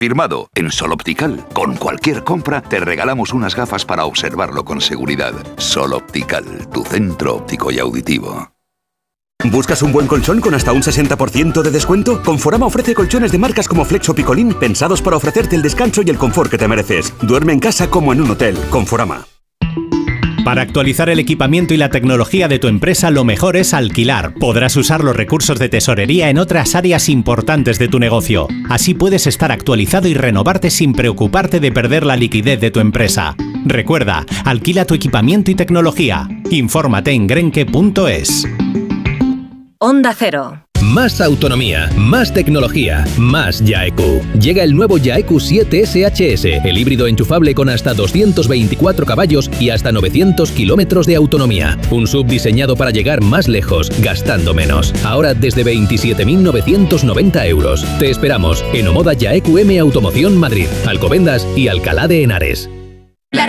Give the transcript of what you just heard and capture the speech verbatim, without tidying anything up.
Firmado. En Sol Optical, con cualquier compra, te regalamos unas gafas para observarlo con seguridad. Sol Optical, tu centro óptico y auditivo. ¿Buscas un buen colchón con hasta un sesenta por ciento de descuento? Conforama ofrece colchones de marcas como Flex o Picolín pensados para ofrecerte el descanso y el confort que te mereces. Duerme en casa como en un hotel. Conforama. Para actualizar el equipamiento y la tecnología de tu empresa, lo mejor es alquilar. Podrás usar los recursos de tesorería en otras áreas importantes de tu negocio. Así puedes estar actualizado y renovarte sin preocuparte de perder la liquidez de tu empresa. Recuerda, alquila tu equipamiento y tecnología. Infórmate en grenke punto es. Onda Cero. Más autonomía, más tecnología, más Yaeku. Llega el nuevo Yaeku siete S H S, el híbrido enchufable con hasta doscientos veinticuatro caballos y hasta novecientos kilómetros de autonomía. Un S U V diseñado para llegar más lejos, gastando menos. Ahora desde veintisiete mil novecientos noventa euros. Te esperamos en Omoda Yaeku M Automoción Madrid, Alcobendas y Alcalá de Henares.